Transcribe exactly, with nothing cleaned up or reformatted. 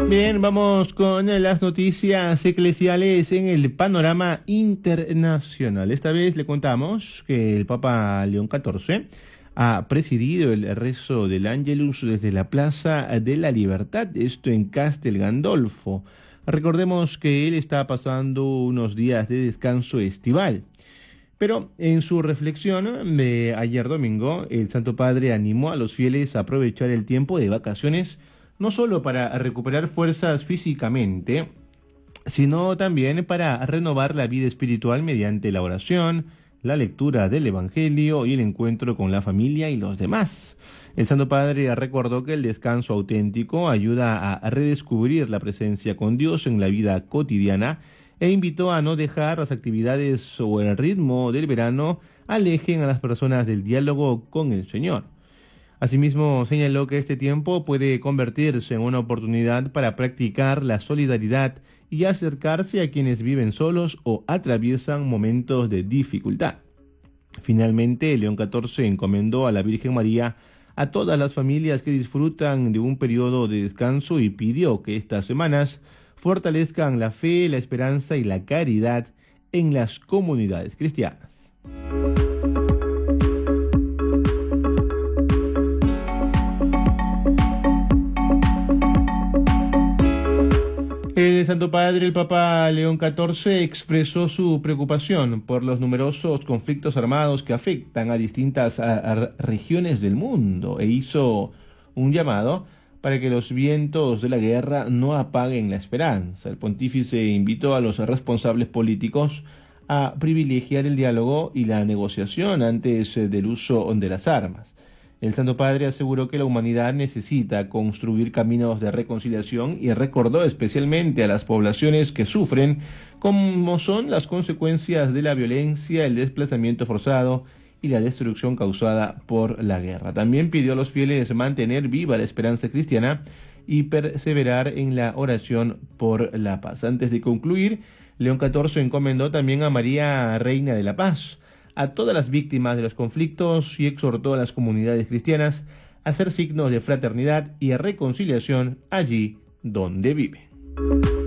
Bien, vamos con las noticias eclesiales en el panorama internacional. Esta vez le contamos que el Papa León catorce ha presidido el rezo del Ángelus desde la Plaza de la Libertad, esto en Castel Gandolfo. Recordemos que él está pasando unos días de descanso estival. Pero en su reflexión de ayer domingo, el Santo Padre animó a los fieles a aprovechar el tiempo de vacaciones no solo para recuperar fuerzas físicamente, sino también para renovar la vida espiritual mediante la oración, la lectura del Evangelio y el encuentro con la familia y los demás. El Santo Padre recordó que el descanso auténtico ayuda a redescubrir la presencia con Dios en la vida cotidiana e invitó a no dejar las actividades o el ritmo del verano alejen a las personas del diálogo con el Señor. Asimismo, señaló que este tiempo puede convertirse en una oportunidad para practicar la solidaridad y acercarse a quienes viven solos o atraviesan momentos de dificultad. Finalmente, León catorce encomendó a la Virgen María a todas las familias que disfrutan de un periodo de descanso y pidió que estas semanas fortalezcan la fe, la esperanza y la caridad en las comunidades cristianas. El Santo Padre, el Papa León catorce, expresó su preocupación por los numerosos conflictos armados que afectan a distintas a, a regiones del mundo e hizo un llamado para que los vientos de la guerra no apaguen la esperanza. El pontífice invitó a los responsables políticos a privilegiar el diálogo y la negociación antes del uso de las armas. El Santo Padre aseguró que la humanidad necesita construir caminos de reconciliación y recordó especialmente a las poblaciones que sufren, como son las consecuencias de la violencia, el desplazamiento forzado y la destrucción causada por la guerra. También pidió a los fieles mantener viva la esperanza cristiana y perseverar en la oración por la paz. Antes de concluir, León catorce encomendó también a María, Reina de la Paz, a todas las víctimas de los conflictos y exhortó a las comunidades cristianas a hacer signos de fraternidad y reconciliación allí donde viven.